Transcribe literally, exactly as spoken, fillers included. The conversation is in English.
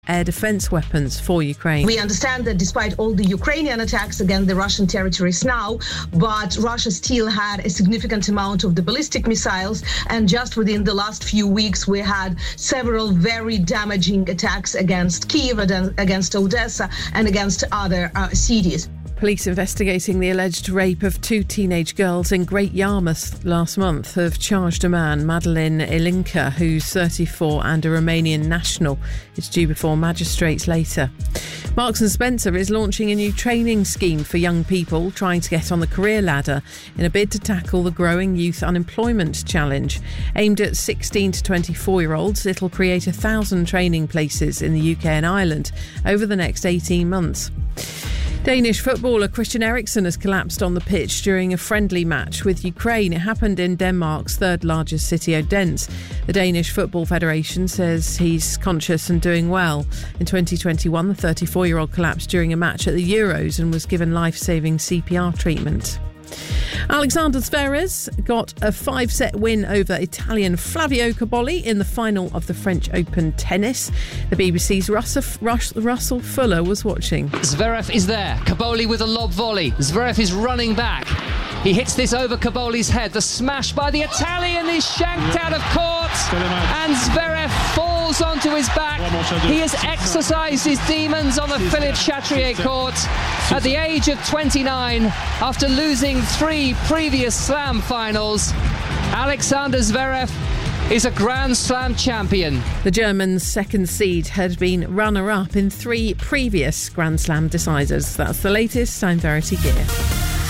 air defense weapons for Ukraine. We understand that despite all the Ukrainian attacks against the Russian territories now, but Russia still had a significant amount of the ballistic missiles, and just within the last few weeks we had several very damaging attacks against Kyiv, against Odessa and against other uh, cities. Police investigating the alleged rape of two teenage girls in Great Yarmouth last month have charged a man, Madeleine Ilinka, who's thirty-four and a Romanian national. It's due before magistrates later. Marks and Spencer is launching a new training scheme for young people trying to get on the career ladder in a bid to tackle the growing youth unemployment challenge. Aimed at sixteen to twenty-four-year-olds, it'll create a thousand training places in the U K and Ireland over the next eighteen months. Danish footballer Christian Eriksen has collapsed on the pitch during a friendly match with Ukraine. It happened in Denmark's third largest city, Odense. The Danish Football Federation says he's conscious and doing well. In twenty twenty-one, the thirty-four-year-old collapsed during a match at the Euros and was given life-saving C P R treatment. Alexander Zverev got a five-set win over Italian Flavio Cobolli in the final of the French Open tennis. The B B C's Russell, Russell Fuller was watching. Zverev is there. Cobolli with a lob volley. Zverev is running back. He hits this over Cobolli's head. The smash by the Italian is shanked out of court. And Zverev falls onto his back. He has exercised his demons on the Philippe Chatrier court at the age of twenty-nine after losing three previous Slam finals. Alexander Zverev is a Grand Slam champion. The German's second seed had been runner-up in three previous Grand Slam deciders. That's the latest Time Verity gear.